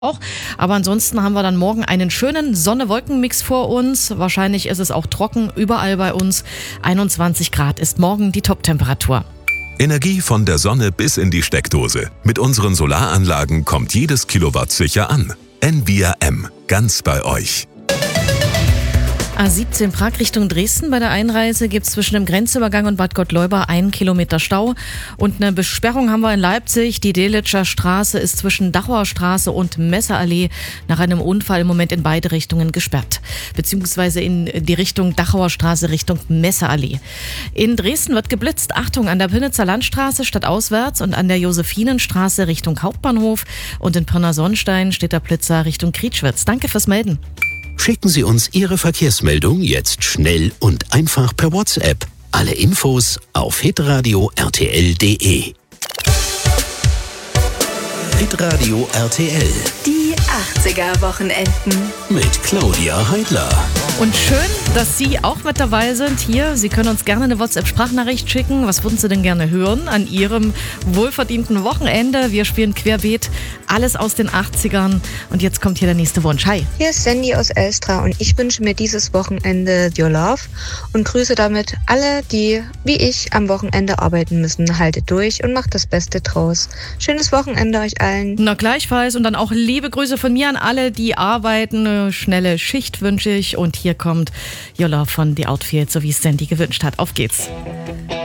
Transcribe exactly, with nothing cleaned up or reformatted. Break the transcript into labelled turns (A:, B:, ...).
A: Auch. Aber ansonsten haben wir dann morgen einen schönen Sonne-Wolken-Mix vor uns. Wahrscheinlich ist es auch trocken überall bei uns. einundzwanzig Grad ist morgen die Top-Temperatur.
B: Energie von der Sonne bis in die Steckdose. Mit unseren Solaranlagen kommt jedes Kilowatt sicher an. N V R M, ganz bei euch.
A: A siebzehn Prag Richtung Dresden. Bei der Einreise gibt es zwischen dem Grenzübergang und Bad Gottleuba einen Kilometer Stau. Und eine Besperrung haben wir in Leipzig. Die Delitzscher Straße ist zwischen Dachauer Straße und Messerallee nach einem Unfall im Moment in beide Richtungen gesperrt. Beziehungsweise in die Richtung Dachauer Straße Richtung Messerallee. In Dresden wird geblitzt. Achtung, an der Pönnitzer Landstraße stadtauswärts und an der Josephinenstraße Richtung Hauptbahnhof. Und in Pirna-Sonnstein steht der Blitzer Richtung Krietschwitz. Danke fürs Melden.
C: Schicken Sie uns Ihre Verkehrsmeldung jetzt schnell und einfach per WhatsApp. Alle Infos auf hitradio r t l punkt d e. Hitradio R T L.
D: Die achtziger-Wochenenden.
C: Mit Claudia Heidler.
A: Und schön, dass Sie auch mit dabei sind hier. Sie können uns gerne eine WhatsApp-Sprachnachricht schicken. Was würden Sie denn gerne hören an Ihrem wohlverdienten Wochenende? Wir spielen querbeet alles aus den achtzigern. Und jetzt kommt hier der nächste Wunsch. Hi.
E: Hier ist Sandy aus Elstra und ich wünsche mir dieses Wochenende Your Love und grüße damit alle, die wie ich am Wochenende arbeiten müssen. Haltet durch und macht das Beste draus. Schönes Wochenende euch allen.
A: Na, gleichfalls. Und dann auch liebe Grüße von mir an alle, die arbeiten. Eine schnelle Schicht wünsche ich. Und hier kommt Your Love von The Outfield, so wie es Sandy gewünscht hat. Auf geht's.